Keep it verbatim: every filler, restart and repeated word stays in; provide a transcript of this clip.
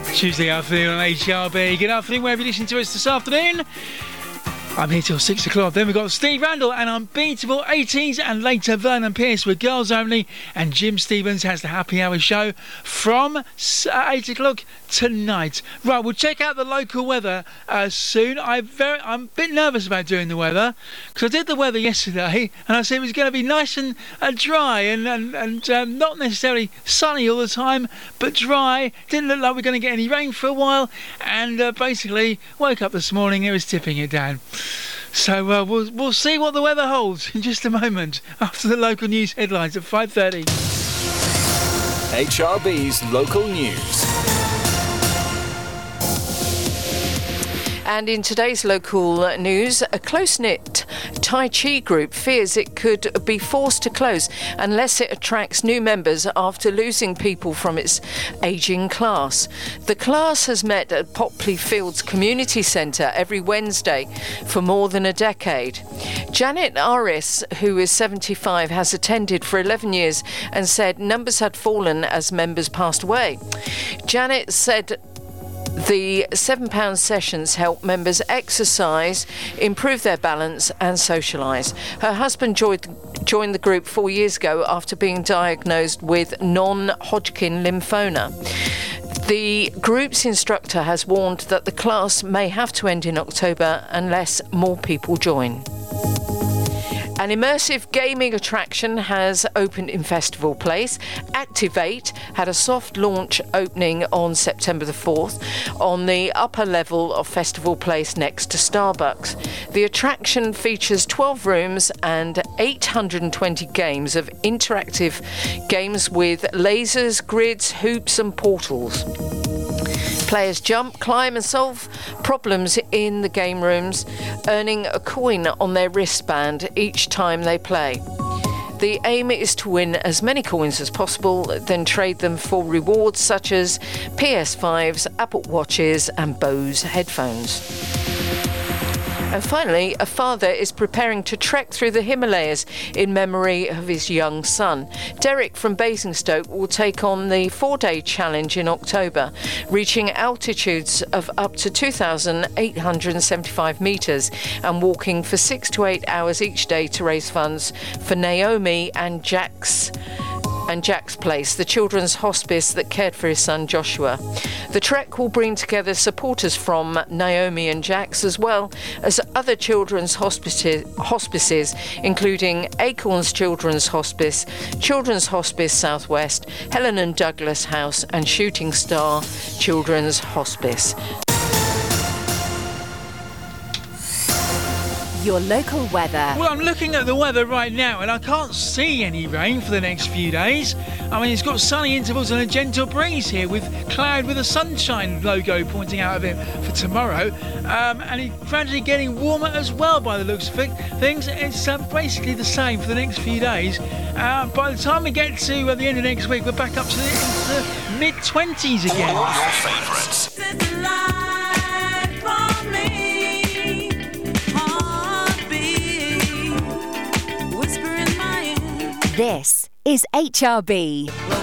Tuesday afternoon on H R B. Good afternoon, wherever you listen to us this afternoon. I'm here till six o'clock. Then we've got Steve Randall and Unbeatable eighties, and later Vernon Pierce with Girls Only, and Jim Stevens has the Happy Hour show from eight o'clock tonight. Right, we'll check out the local weather uh, soon. I very, I'm a bit nervous about doing the weather because I did the weather yesterday and I said it was going to be nice and uh, dry and, and, and um, not necessarily sunny all the time, but dry. Didn't look like we we're going to get any rain for a while, and uh, basically woke up this morning, it was tipping it down. So uh, we'll we'll see what the weather holds in just a moment after the local news headlines at five thirty. H R B's local news. And in today's local news, a close-knit Tai Chi group fears it could be forced to close unless it attracts new members after losing people from its ageing class. The class has met at Popley Fields Community Centre every Wednesday for more than a decade. Janet Aris, who is seventy-five, has attended for eleven years and said numbers had fallen as members passed away. Janet said the seven pound sessions help members exercise, improve their balance and socialise. Her husband joined, joined the group four years ago after being diagnosed with non-Hodgkin lymphoma. The group's instructor has warned that the class may have to end in October unless more people join. An immersive gaming attraction has opened in Festival Place. Activate had a soft launch opening on September the fourth on the upper level of Festival Place next to Starbucks. The attraction features twelve rooms and eight hundred twenty games of interactive games with lasers, grids, hoops and portals. Players jump, climb and solve problems in the game rooms, earning a coin on their wristband each time they play. The aim is to win as many coins as possible, then trade them for rewards such as P S fives, Apple Watches and Bose headphones. And finally, a father is preparing to trek through the Himalayas in memory of his young son. Derek from Basingstoke will take on the four-day challenge in October, reaching altitudes of up to two thousand eight hundred seventy-five metres and walking for six to eight hours each day to raise funds for Naomi and Jack's and Jack's Place, the children's hospice that cared for his son Joshua. The trek will bring together supporters from Naomi and Jack's as well as other children's hospices, hospices including Acorns Children's Hospice, Children's Hospice Southwest, Helen and Douglas House and Shooting Star Children's Hospice. Your local weather. Well, I'm looking at the weather right now and I can't see any rain for the next few days. I mean, it's got sunny intervals and a gentle breeze here with cloud with a sunshine logo pointing out of it for tomorrow. Um, and it's gradually getting warmer as well by the looks of things. It's uh, basically the same for the next few days. Uh, by the time we get to uh, the end of next week, we're back up to the, the mid twenties again. All your favourites. This is H R B.